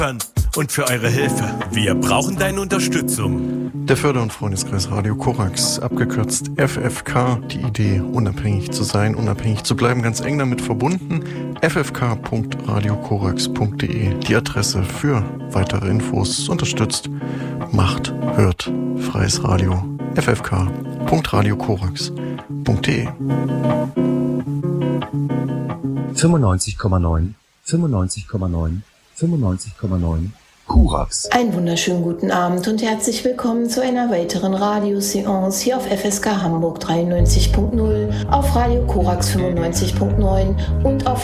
Nachbarn und für eure Hilfe. Wir brauchen deine Unterstützung. Der Förder- und Freundeskreis Radio Korax, abgekürzt FFK, die Idee, unabhängig zu sein, unabhängig zu bleiben, ganz eng damit verbunden. ffk.radiokorax.de, die Adresse für weitere Infos, unterstützt, macht, hört, freies Radio. ffk.radiokorax.de 95,9 95,9 95,9 Korax. Einen wunderschönen guten Abend und herzlich willkommen zu einer weiteren Radioseance hier auf FSK Hamburg 93.0, auf Radio Korax 95.9 und auf